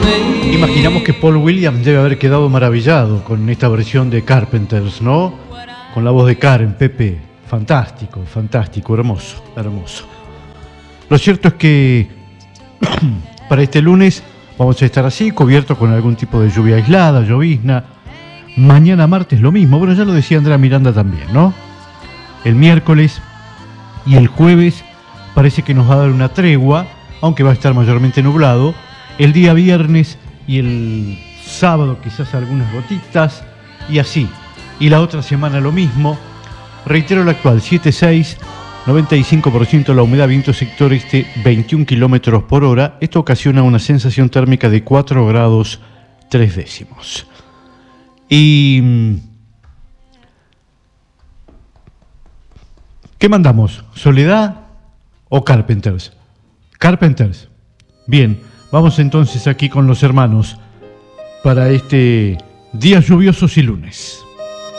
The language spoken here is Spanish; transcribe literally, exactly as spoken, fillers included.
Imaginamos que Paul Williams debe haber quedado maravillado con esta versión de Carpenters, ¿no? Con la voz de Karen, Pepe, fantástico, fantástico, hermoso, hermoso. Lo cierto es que para este lunes vamos a estar así, cubiertos con algún tipo de lluvia aislada, llovizna. Mañana martes lo mismo, bueno, ya lo decía Andrea Miranda también, ¿no? El miércoles y el jueves parece que nos va a dar una tregua, aunque va a estar mayormente nublado. El día viernes y el sábado quizás algunas gotitas, y así. Y la otra semana lo mismo. Reitero la actual, siete seis, noventa y cinco por ciento la humedad, viento sector este, veintiún kilómetros por hora. Esto ocasiona una sensación térmica de cuatro grados tres décimos. Y... ¿qué mandamos? ¿Soledad o Carpenters? Carpenters. Bien, vamos entonces aquí con los hermanos para este día lluviosos y lunes.